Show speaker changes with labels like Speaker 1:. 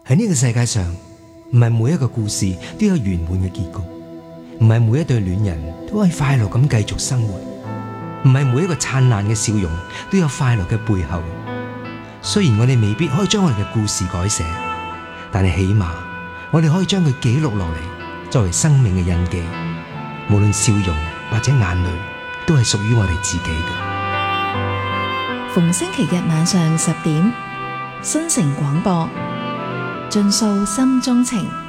Speaker 1: 喺呢個世界上，唔係每一個故事都有圓滿嘅結局，唔係每一對戀人都可以快樂咁繼續生活，唔係每一個燦爛嘅笑容都有快樂嘅背後。雖然我哋未必可以將我哋嘅故事改寫，但係起碼我哋可以將佢記錄落嚟，作為生命嘅印記。無論笑容或者眼淚，都係屬於我哋自己嘅。
Speaker 2: 逢星期日晚上10點，新城廣播，盡訴心中情。